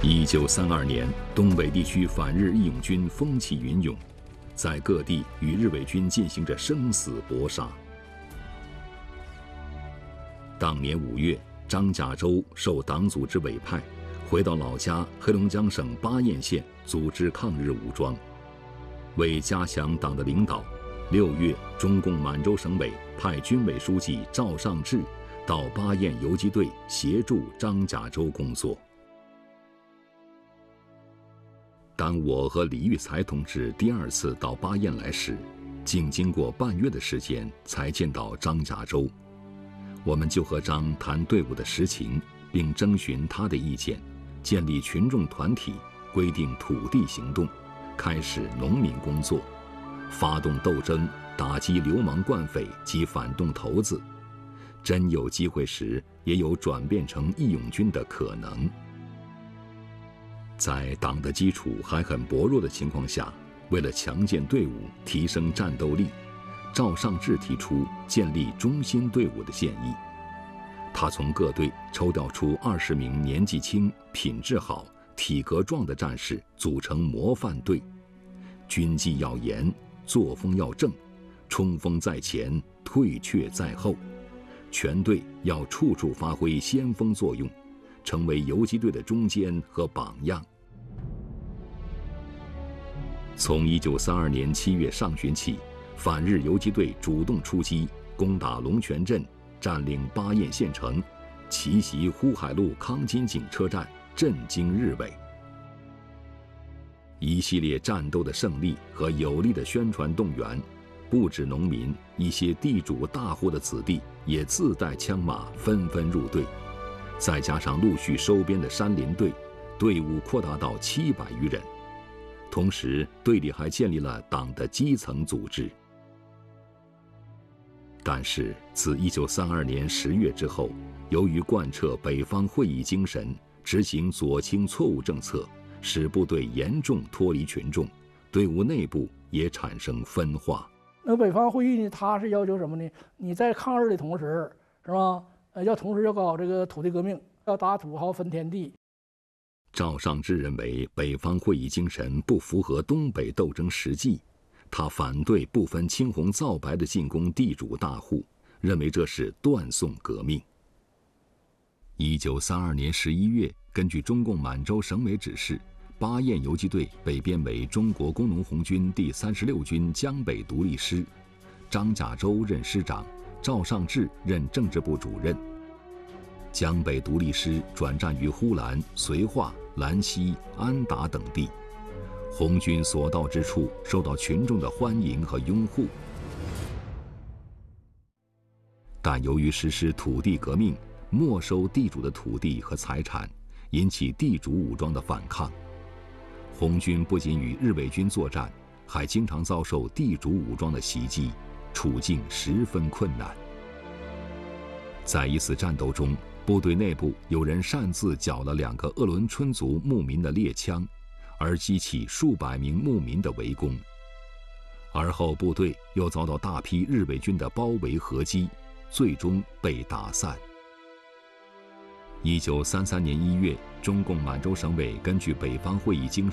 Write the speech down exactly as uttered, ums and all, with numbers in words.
一九三二年，东北地区反日义勇军风起云涌，在各地与日伪军进行着生死搏杀。当年五月，张甲舟受党组织委派，回到老家黑龙江省巴彦县组织抗日武装。为加强党的领导，六月，中共满洲省委派军委书记赵尚志到巴彦游击队协助张甲舟工作。当我和李育才同志第二次到巴彦来时，竟经过半月的时间才见到张甲舟。我们就和张谈队伍的实情，并征询他的意见，建立群众团体，规定土地行动，开始农民工作，发动斗争，打击流氓惯匪及反动头子。真有机会时，也有转变成义勇军的可能。在党的基础还很薄弱的情况下，为了强健队伍、提升战斗力，赵尚志提出建立中心队伍的建议。他从各队抽调出二十名年纪轻、品质好、体格壮的战士，组成模范队。军纪要严，作风要正，冲锋在前，退却在后。全队要处处发挥先锋作用，成为游击队的中坚和榜样。从一九三二年七月上旬起，反日游击队主动出击，攻打龙泉镇，占领巴彦县城，奇袭呼海路康金井车站，震惊日伪。一系列战斗的胜利和有力的宣传动员，不止农民，一些地主大户的子弟也自带枪马，纷纷入队。再加上陆续收编的山林队，队伍扩大到七百余人。同时，队里还建立了党的基层组织。但是，自一九三二年十月之后，由于贯彻北方会议精神，执行左倾错误政策，使部队严重脱离群众，队伍内部也产生分化。 那北方会议呢，他是要求什么呢？你在抗日的同时，是吧？呃，要同时要搞这个土地革命，要打土豪分田地。 赵尚志认为北方会议精神不符合东北斗争实际，他反对不分青红皂白的进攻地主大户，认为这是断送革命。一九三二年十一月，根据中共满洲省委指示，巴彦游击队被编为中国工农红军第三十六军江北独立师，张甲舟任师长，赵尚志任政治部主任。江北独立师转战于呼兰、绥化、兰溪、安达等地，红军所到之处受到群众的欢迎和拥护。但由于实施土地革命，没收地主的土地和财产，引起地主武装的反抗。红军不仅与日伪军作战，还经常遭受地主武装的袭击，处境十分困难。在一次战斗中，部队内部有人擅自缴了两个鄂伦春族牧民的猎枪，而激起数百名牧民的围攻。而后部队又遭到大批日伪军的包围合击，最终被打散。一九三三年一月，中共满洲省委根据北方会议精